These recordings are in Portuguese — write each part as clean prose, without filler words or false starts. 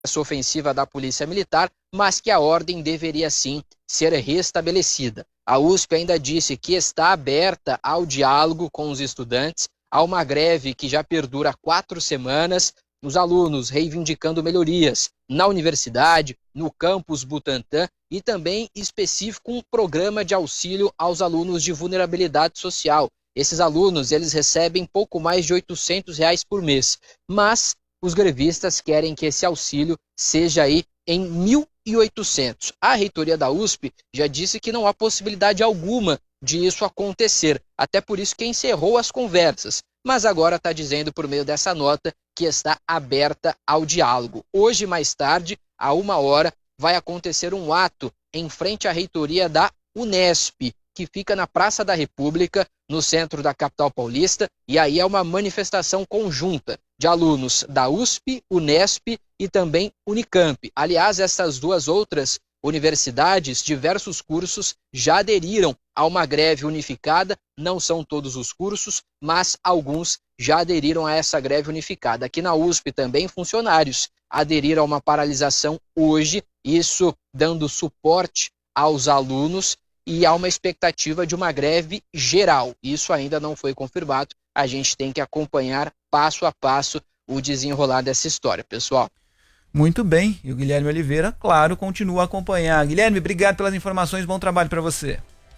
essa ofensiva da Polícia Militar, mas que a ordem deveria sim ser restabelecida. A USP ainda disse que está aberta ao diálogo com os estudantes. Há uma greve que já perdura 4 semanas, os alunos reivindicando melhorias na universidade, no campus Butantã e também específico um programa de auxílio aos alunos de vulnerabilidade social. Esses alunos, eles recebem pouco mais de R$ 800 por mês, mas os grevistas querem que esse auxílio seja aí em 1.800. A reitoria da USP já disse que não há possibilidade alguma de isso acontecer, até por isso que encerrou as conversas, mas agora está dizendo por meio dessa nota que está aberta ao diálogo. Hoje, mais tarde, a 1h, vai acontecer um ato em frente à reitoria da Unesp, que fica na Praça da República, no centro da capital paulista, e aí é uma manifestação conjunta de alunos da USP, Unesp e também Unicamp. Aliás, essas duas outras universidades, diversos cursos já aderiram a uma greve unificada, não são todos os cursos, mas alguns já aderiram a essa greve unificada. Aqui na USP também funcionários aderiram a uma paralisação hoje, isso dando suporte aos alunos, e há uma expectativa de uma greve geral. Isso ainda não foi confirmado, a gente tem que acompanhar passo a passo o desenrolar dessa história, pessoal. Muito bem, e o Guilherme Oliveira, claro, continua a acompanhar. Guilherme, obrigado pelas informações, bom trabalho para você.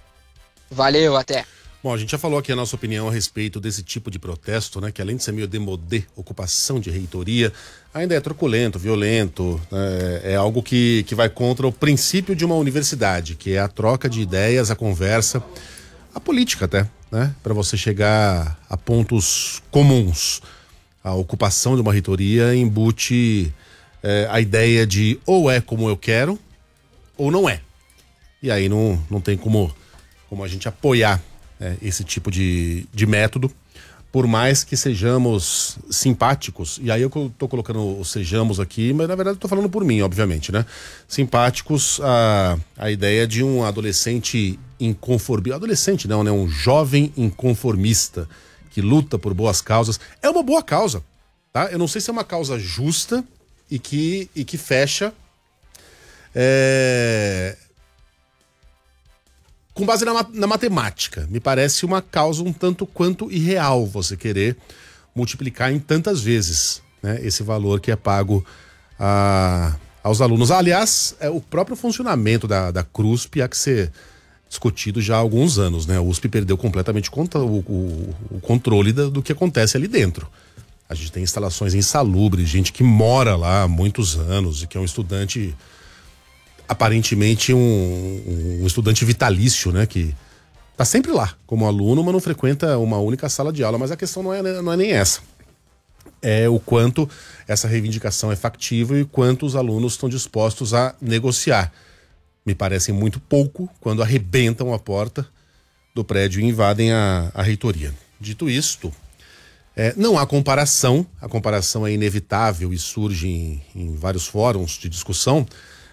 Valeu, até. Bom, a gente já falou aqui a nossa opinião a respeito desse tipo de protesto, né? Que além de ser meio demodé, ocupação de reitoria, ainda é truculento, violento, é algo que vai contra o princípio de uma universidade, que é a troca de ideias, a conversa, a política até, né? Para você chegar a pontos comuns. A ocupação de uma reitoria embute a ideia de ou é como eu quero ou não é. E aí não tem como a gente apoiar esse tipo de método, por mais que sejamos simpáticos, e aí eu tô colocando o sejamos aqui, mas na verdade eu tô falando por mim, obviamente, né? Simpáticos a ideia de um adolescente inconformista, adolescente não, né? Um jovem inconformista que luta por boas causas. É uma boa causa, tá? Eu não sei se é uma causa justa e que fecha com base na matemática. Me parece uma causa um tanto quanto irreal você querer multiplicar em tantas vezes, né, esse valor que é pago aos alunos. Aliás, o próprio funcionamento da CRUSP há que ser discutido já há alguns anos, né? A USP perdeu completamente o controle do que acontece ali dentro. A gente tem instalações insalubres, gente que mora lá há muitos anos e que é um estudante, aparentemente um estudante vitalício, né? Que tá sempre lá como aluno, mas não frequenta uma única sala de aula. Mas a questão não é nem essa. É o quanto essa reivindicação é factível e quanto os alunos estão dispostos a negociar. Me parece muito pouco quando arrebentam a porta do prédio e invadem a reitoria. Dito isto, não há comparação, a comparação é inevitável e surge em vários fóruns de discussão,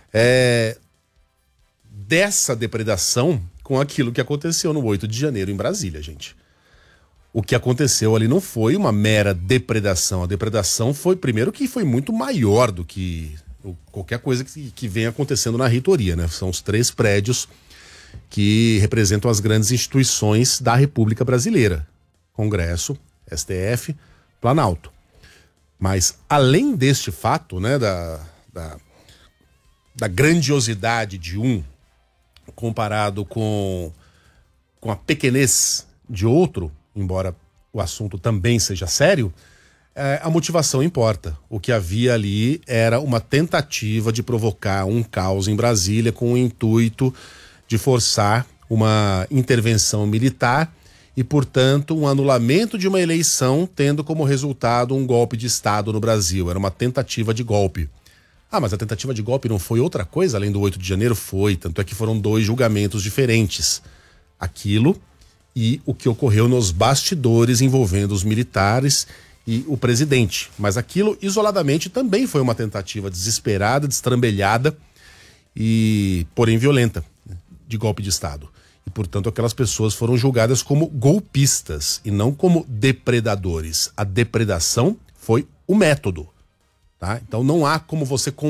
dessa depredação com aquilo que aconteceu no 8 de janeiro em Brasília, gente. O que aconteceu ali não foi uma mera depredação, a depredação foi, primeiro, que foi muito maior do que qualquer coisa que vem acontecendo na reitoria, né? São os 3 prédios que representam as grandes instituições da República Brasileira: Congresso, STF, Planalto. Mas além deste fato, né, da grandiosidade de um comparado com a pequenez de outro, embora o assunto também seja sério, a motivação importa. O que havia ali era uma tentativa de provocar um caos em Brasília com o intuito de forçar uma intervenção militar e, portanto, um anulamento de uma eleição, tendo como resultado um golpe de Estado no Brasil. Era uma tentativa de golpe. Mas a tentativa de golpe não foi outra coisa além do 8 de janeiro? Foi, tanto é que foram 2 julgamentos diferentes. Aquilo e o que ocorreu nos bastidores envolvendo os militares e o presidente. Mas aquilo, isoladamente, também foi uma tentativa desesperada, destrambelhada e, porém, violenta, de golpe de Estado. E, portanto, aquelas pessoas foram julgadas como golpistas e não como depredadores. A depredação foi o método. Tá? Então não há como você